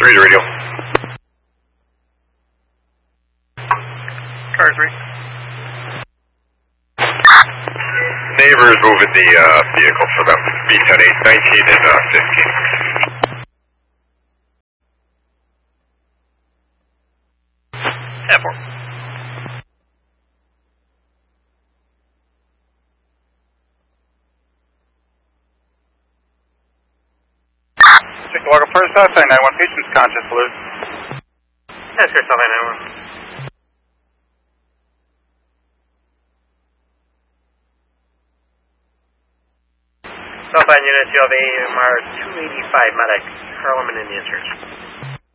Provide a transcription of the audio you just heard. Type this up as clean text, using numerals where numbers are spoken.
to radio. Car 3. Neighbors moving the vehicle for them. B10 819 and 15. Airport. Check the log of first sign 91 patients conscious alert. Yes, sir, South 91. Southbound units, you have AMR 285 medic, Harlem and Indian Church.